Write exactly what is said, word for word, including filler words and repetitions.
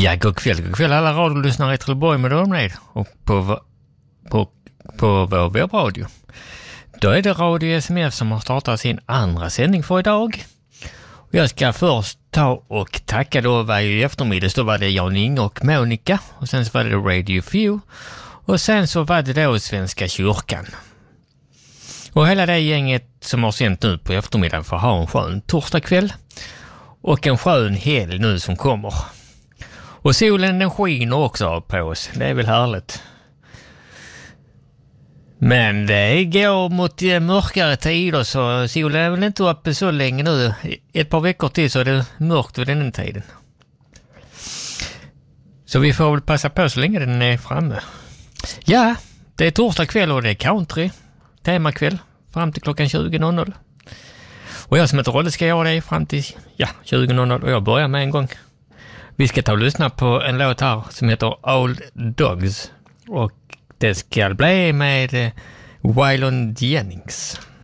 Ja, god kväll, god kväll alla radiolyssnare i Trelleborg med omnejd och på, på, på vår webbradio. Då är det Radio S M F som har startat sin andra sändning för idag. Och jag ska först ta och tacka då varje eftermiddag. Då var det Jan Inge och Monica och sen så var det Radio Few och sen så var det då Svenska kyrkan. Och hela det gänget som har sänt nu på eftermiddagen för att ha en skön torsdagkväll och en skön helg nu som kommer. Och solen den skiner också på oss. Det är väl härligt. Men det går mot mörkare tider så solen är väl inte uppe så länge nu. Ett par veckor till så är det mörkt vid den tiden. Så vi får väl passa på så länge den är framme. Ja, det är torsdag kväll och det är country. Temakväll fram till klockan tjugo noll noll. Och jag som heter Rolle ska göra det fram till ja, tjugo noll noll och jag börjar med en gång. Vi ska ta och lyssna på en låt här som heter Old Dogs och det ska bli med Waylon Jennings.